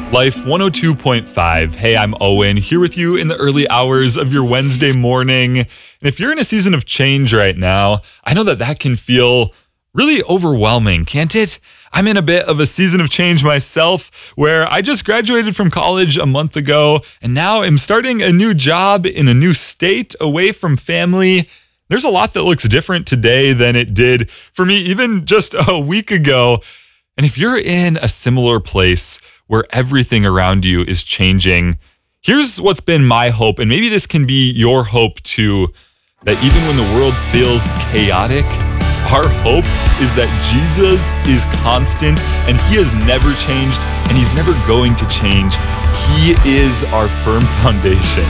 Life 102.5. Hey, I'm Owen, here with you in the early hours of your Wednesday morning. And if you're in a season of change right now, I know that can feel really overwhelming, can't it? I'm in a bit of a season of change myself where I just graduated from college a month ago and now I'm starting a new job in a new state away from family. There's a lot that looks different today than it did for me even just a week ago. And if you're in a similar place where everything around you is changing, here's what's been my hope, and maybe this can be your hope too, that even when the world feels chaotic, our hope is that Jesus is constant and he has never changed and he's never going to change. He is our firm foundation.